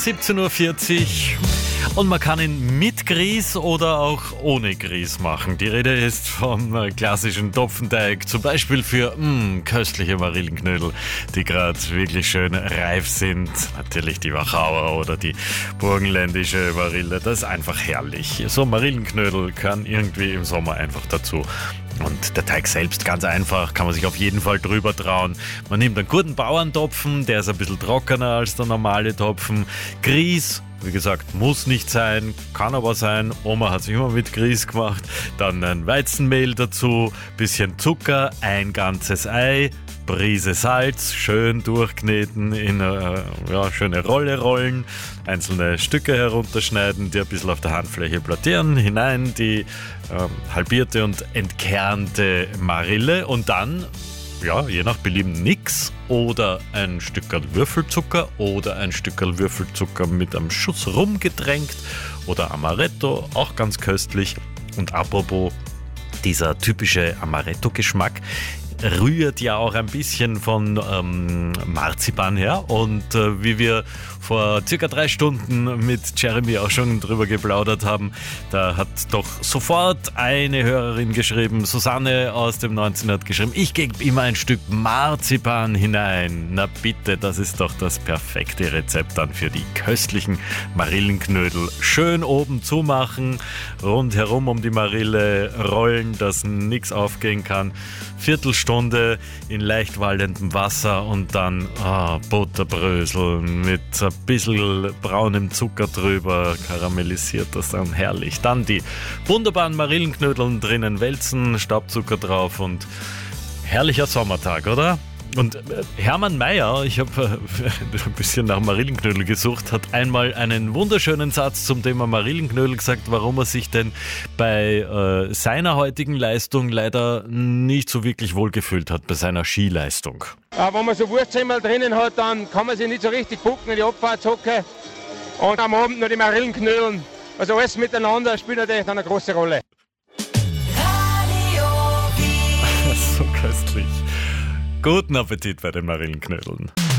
17.40 Uhr und man kann ihn mit Grieß oder auch ohne Grieß machen. Die Rede ist vom klassischen Topfenteig, zum Beispiel für köstliche Marillenknödel, die gerade wirklich schön reif sind. Natürlich die Wachauer oder die burgenländische Marille, das ist einfach herrlich. So Marillenknödel kann irgendwie im Sommer einfach dazu. Und der Teig selbst ganz einfach, kann man sich auf jeden Fall drüber trauen. Man nimmt einen guten Bauerntopfen, der ist ein bisschen trockener als der normale Topfen. Grieß, wie gesagt, muss nicht sein, kann aber sein. Oma hat es immer mit Grieß gemacht. Dann ein Weizenmehl dazu, bisschen Zucker, ein ganzes Ei, Prise Salz, schön durchkneten, in eine schöne Rolle rollen, einzelne Stücke herunterschneiden, die ein bisschen auf der Handfläche plattieren, hinein die halbierte und entkernte Marille und dann, je nach Belieben nix oder ein Stückerl Würfelzucker oder ein Stückerl Würfelzucker mit einem Schuss Rum getränkt oder Amaretto, auch ganz köstlich. Und apropos, dieser typische Amaretto-Geschmack rührt ja auch ein bisschen von Marzipan her und wie wir vor circa 3 Stunden mit Jeremy auch schon drüber geplaudert haben, da hat doch sofort eine Hörerin geschrieben, Susanne aus dem 19. hat geschrieben, ich gebe immer ein Stück Marzipan hinein. Na bitte, das ist doch das perfekte Rezept dann für die köstlichen Marillenknödel. Schön oben zumachen, rundherum um die Marille rollen, dass nichts aufgehen kann. Viertelstunde in leicht wallendem Wasser und dann Butterbrösel mit ein bisschen braunem Zucker drüber, karamellisiert das dann herrlich. Dann die wunderbaren Marillenknödeln drinnen wälzen, Staubzucker drauf und herrlicher Sommertag, oder? Und Hermann Mayer, ich habe ein bisschen nach Marillenknödel gesucht, hat einmal einen wunderschönen Satz zum Thema Marillenknödel gesagt, warum er sich denn bei seiner heutigen Leistung leider nicht so wirklich wohlgefühlt hat, bei seiner Skileistung. Wenn man so Wurstsemmel drinnen hat, dann kann man sich nicht so richtig bucken in die Abfahrtshocke und am Abend noch die Marillenknödeln. Also alles miteinander spielt natürlich dann eine große Rolle. So köstlich. Guten Appetit bei den Marillenknödeln.